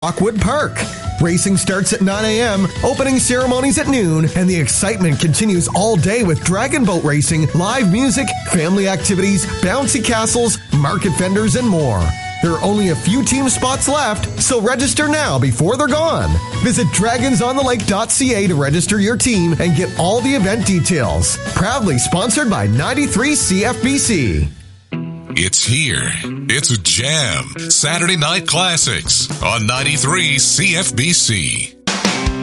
Rockwood Park. Racing starts at 9 a.m., opening ceremonies at noon, and the excitement continues all day with dragon boat racing, live music, family activities, bouncy castles, market vendors, and more. There are only a few team spots left, so register now before they're gone. Visit dragonsonthelake.ca to register your team and get all the event details. Proudly sponsored by 93 CFBC. It's here. It's Jam. Saturday Night Classics on 93 CFBC.